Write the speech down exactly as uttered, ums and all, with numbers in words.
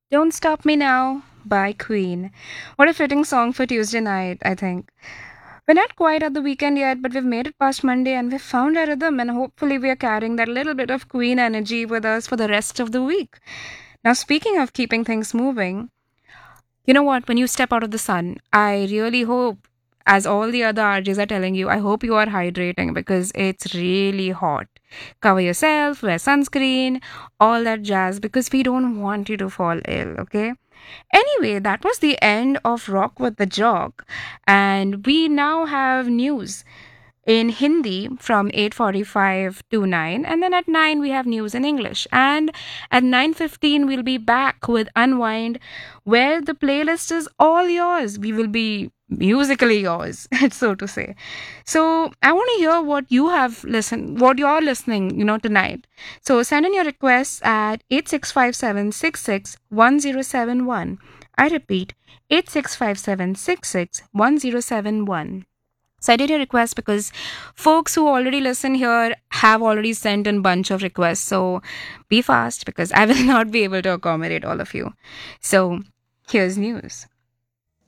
Don't Stop Me Now by Queen. What a fitting song for Tuesday night, I think. We're not quite at the weekend yet, but we've made it past Monday and we've found our rhythm, and hopefully, we are carrying that little bit of Queen energy with us for the rest of the week. Now, speaking of keeping things moving, you know what? When you step out of the sun, I really hope, as all the other R Js are telling you, I hope you are hydrating because it's really hot. Cover yourself, wear sunscreen, all that jazz because we don't want you to fall ill, okay? Anyway, that was the end of Rock with the Jock, and we now have news in Hindi from eight forty-five to nine, and then at nine we have news in English, and at nine fifteen we'll be back with Unwind, where the playlist is all yours. We will be musically yours, so to say. So I want to hear what you have listened, what you're listening, you know, tonight. So send in your requests at eight six five seven six six one zero seven one. I repeat, eight six five seven six six one zero seven one. So I did a request because folks who already listen here have already sent in bunch of requests. So be fast because I will not be able to accommodate all of you. So here's news.